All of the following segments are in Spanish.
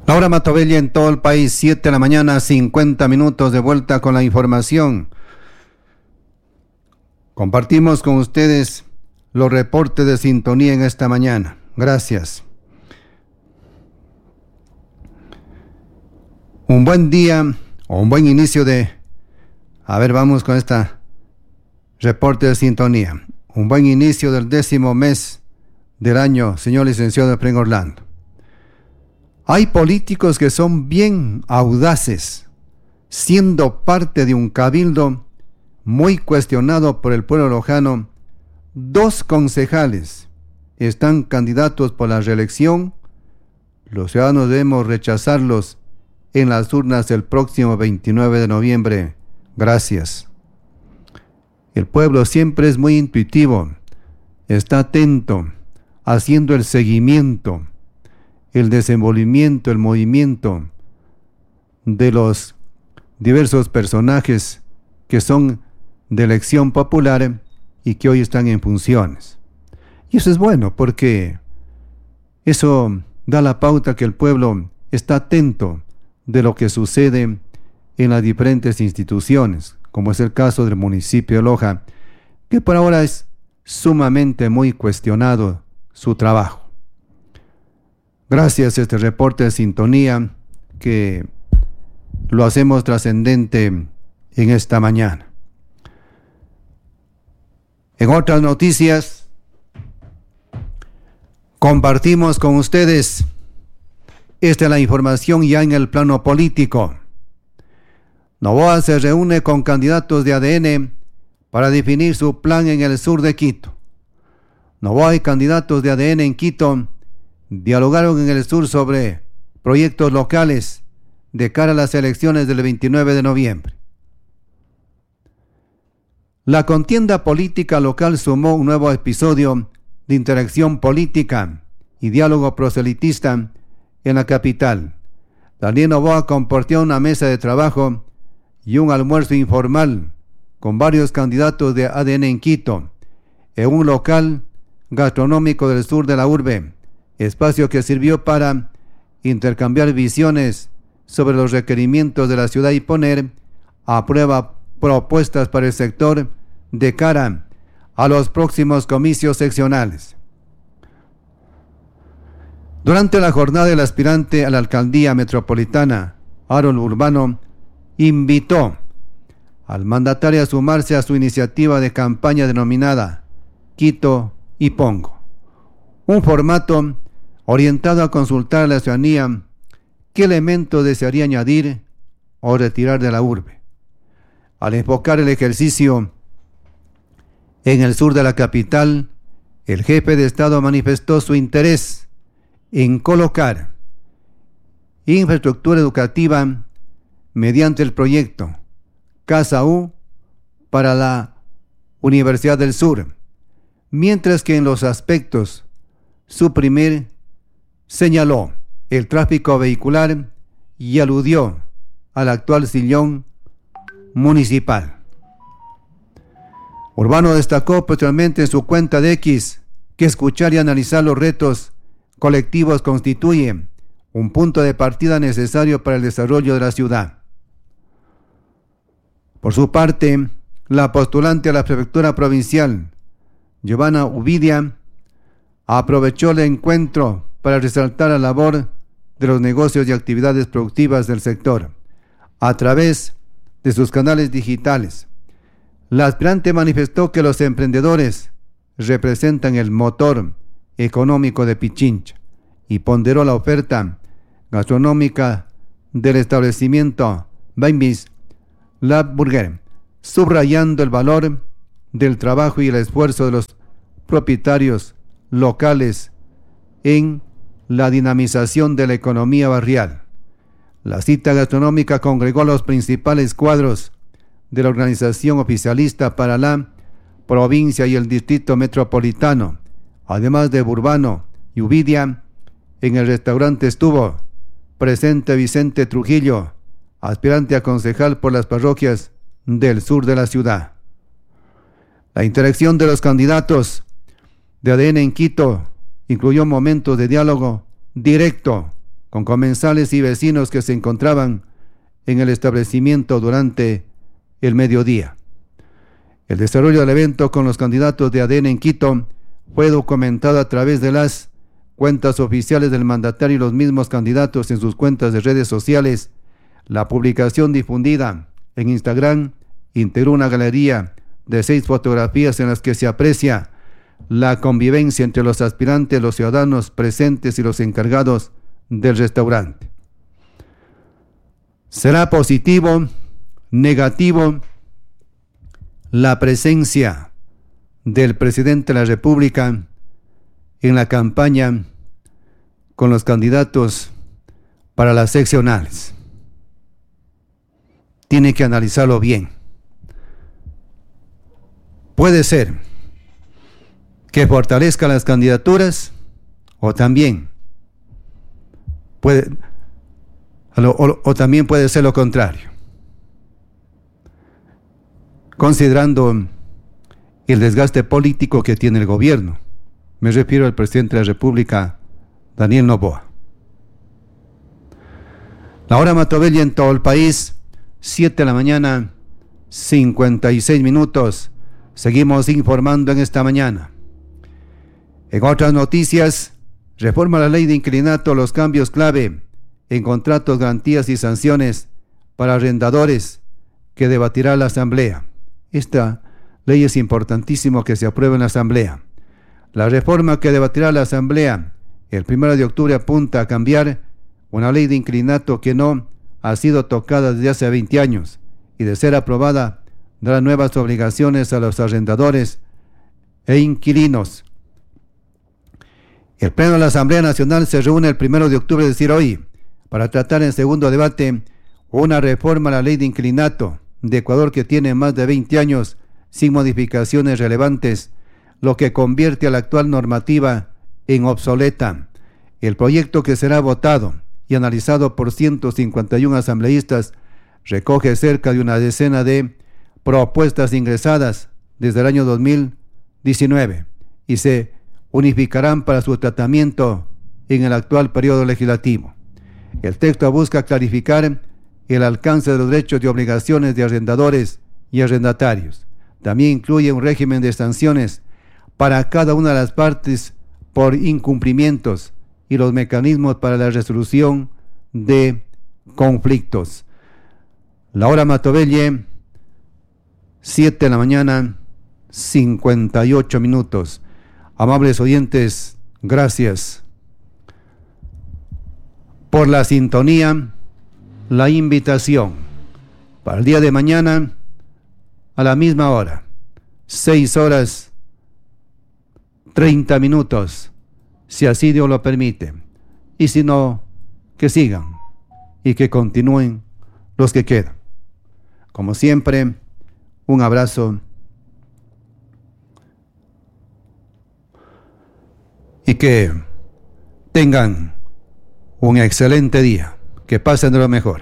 Laura Matovella en todo el país, 7 de la mañana, 50 minutos de vuelta con la información. Compartimos con ustedes los reportes de sintonía en esta mañana. Gracias. Un buen día o un buen inicio de... vamos con esta reporte de sintonía. Un buen inicio del 10º mes del año, señor licenciado Efraín Orlando. Hay políticos que son bien audaces, siendo parte de un cabildo muy cuestionado por el pueblo lojano. 2 concejales están candidatos por la reelección. Los ciudadanos debemos rechazarlos en las urnas el próximo 29 de noviembre. Gracias. El pueblo siempre es muy intuitivo, está atento, haciendo el seguimiento, el desenvolvimiento, el movimiento de los diversos personajes que son de elección popular y que hoy están en funciones. Y eso es bueno porque eso da la pauta que el pueblo está atento de lo que sucede en las diferentes instituciones, como es el caso del municipio de Loja, que por ahora es sumamente muy cuestionado su trabajo. Gracias a este reporte de sintonía que lo hacemos trascendente en esta mañana. En otras noticias, compartimos con ustedes esta es la información ya en el plano político. Novoa se reúne con candidatos de ADN para definir su plan en el sur de Quito. Novoa y candidatos de ADN en Quito dialogaron en el sur sobre proyectos locales de cara a las elecciones del 29 de noviembre. La contienda política local sumó un nuevo episodio de interacción política y diálogo proselitista en la capital. Daniel Novoa compartió una mesa de trabajo y un almuerzo informal con varios candidatos de ADN en Quito, en un local gastronómico del sur de la urbe, espacio que sirvió para intercambiar visiones sobre los requerimientos de la ciudad y poner a prueba propuestas para el sector de cara a los próximos comicios seccionales. Durante la jornada, el aspirante a la alcaldía metropolitana, Harold Urbano, invitó al mandatario a sumarse a su iniciativa de campaña denominada Quito y Pongo, un formato orientado a consultar a la ciudadanía qué elementos desearía añadir o retirar de la urbe. Al enfocar el ejercicio en el sur de la capital, el jefe de Estado manifestó su interés en colocar infraestructura educativa mediante el proyecto Casa U para la Universidad del Sur, mientras que en los aspectos suprimir, señaló el tráfico vehicular y aludió al actual sillón municipal. Urbano destacó posteriormente en su cuenta de X que escuchar y analizar los retos colectivos constituye un punto de partida necesario para el desarrollo de la ciudad. Por su parte, la postulante a la prefectura provincial, Giovanna Uvidia, aprovechó el encuentro para resaltar la labor de los negocios y actividades productivas del sector a través de sus canales digitales. La aspirante manifestó que los emprendedores representan el motor económico de Pichincha y ponderó la oferta gastronómica del establecimiento Baimis Lab Burger, subrayando el valor del trabajo y el esfuerzo de los propietarios locales en la dinamización de la economía barrial. La cita gastronómica congregó a los principales cuadros de la organización oficialista para la provincia y el distrito metropolitano. Además de Urbano y Uvidia, en el restaurante estuvo presente Vicente Trujillo, aspirante a concejal por las parroquias del sur de la ciudad. La interacción de los candidatos de ADN en Quito incluyó momentos de diálogo directo con comensales y vecinos que se encontraban en el establecimiento durante el mediodía. El desarrollo del evento con los candidatos de ADN en Quito fue documentado a través de las cuentas oficiales del mandatario y los mismos candidatos en sus cuentas de redes sociales. La publicación difundida en Instagram integró una galería de 6 fotografías en las que se aprecia la convivencia entre los aspirantes, los ciudadanos presentes y los encargados del restaurante. ¿Será positivo, negativo la presencia del presidente de la República en la campaña con los candidatos para las seccionales? Tiene que analizarlo bien. Puede ser que fortalezca las candidaturas o también puede ser lo contrario, considerando el desgaste político que tiene el gobierno. Me refiero al presidente de la República, Daniel Noboa. La hora Matobelli en todo el país, 7 de la mañana, 56 minutos. Seguimos informando en esta mañana. En otras noticias, reforma la ley de inquilinato, los cambios clave en contratos, garantías y sanciones para arrendadores que debatirá la Asamblea. Esta ley es importantísimo que se apruebe en la Asamblea. La reforma que debatirá la Asamblea el 1 de octubre apunta a cambiar una ley de inquilinato que no ha sido tocada desde hace 20 años y, de ser aprobada, dará nuevas obligaciones a los arrendadores e inquilinos. El Pleno de la Asamblea Nacional se reúne el 1 de octubre, es decir, hoy, para tratar en segundo debate una reforma a la ley de inquilinato de Ecuador que tiene más de 20 años sin modificaciones relevantes, lo que convierte a la actual normativa en obsoleta. El proyecto, que será votado y analizado por 151 asambleístas, recoge cerca de una decena de propuestas ingresadas desde el año 2019 y se unificarán para su tratamiento en el actual periodo legislativo. El texto busca clarificar el alcance de los derechos y obligaciones de arrendadores y arrendatarios. También incluye un régimen de sanciones para cada una de las partes por incumplimientos y los mecanismos para la resolución de conflictos. La hora Matobelli, 7 de la mañana, 58 minutos. Amables oyentes, gracias por la sintonía, la invitación para el día de mañana a la misma hora, 6:30, si así Dios lo permite, y si no, que sigan y que continúen los que quedan. Como siempre, un abrazo y que tengan un excelente día, que pasen de lo mejor.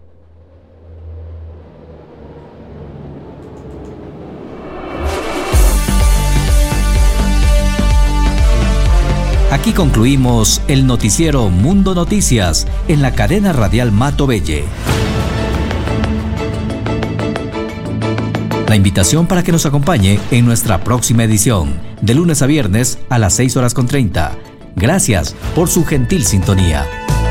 Aquí concluimos el noticiero Mundo Noticias en la cadena radial Matobelli. La invitación para que nos acompañe en nuestra próxima edición, de lunes a viernes a las 6:30. Gracias por su gentil sintonía.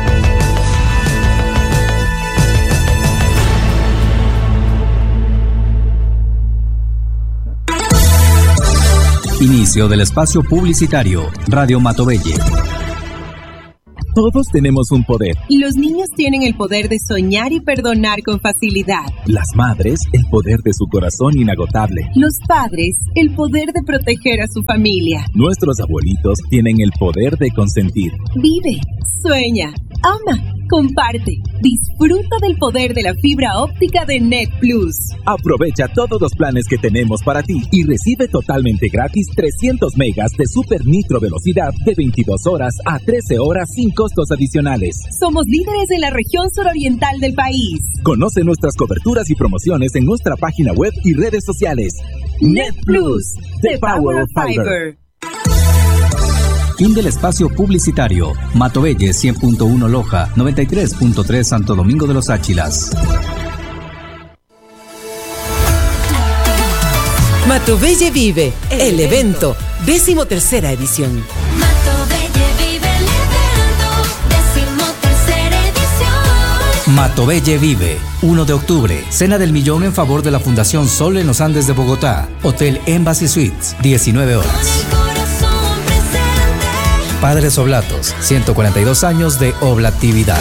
Inicio del espacio publicitario. Radio Matobelli. Todos tenemos un poder. Los niños tienen el poder de soñar y perdonar con facilidad. Las madres, el poder de su corazón inagotable. Los padres, el poder de proteger a su familia. Nuestros abuelitos tienen el poder de consentir. Vive, sueña, ama, comparte. Disfruta del poder de la fibra óptica de Net Plus. Aprovecha todos los planes que tenemos para ti y recibe totalmente gratis 300 megas de super nitro velocidad de 22 horas a 13 horas sin costos adicionales. Somos líderes en la región suroriental del país. Conoce nuestras coberturas y promociones en nuestra página web y redes sociales. Net Plus, the power of fiber. Fin del espacio publicitario. Matovelle 100.1 Loja, 93.3 Santo Domingo de los Áchilas. Matovelle Vive, el evento, 13ª edición. Matovelle Vive, el evento, 13ª edición. Matovelle Vive, 1 de octubre, Cena del Millón en favor de la Fundación Sol en los Andes de Bogotá, Hotel Embassy Suites, 19 horas. Con el corazón presente. Padres Oblatos, 142 años de oblatividad.